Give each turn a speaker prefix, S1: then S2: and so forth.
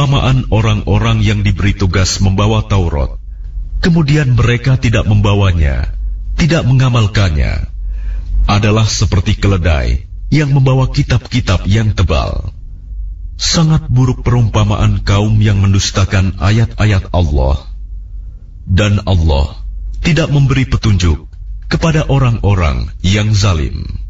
S1: Perumpamaan orang-orang yang diberi tugas membawa Taurat, kemudian mereka tidak membawanya, tidak mengamalkannya, adalah seperti keledai yang membawa kitab-kitab yang tebal. Sangat buruk perumpamaan kaum yang mendustakan ayat-ayat Allah. Dan Allah tidak memberi petunjuk kepada orang-orang yang zalim.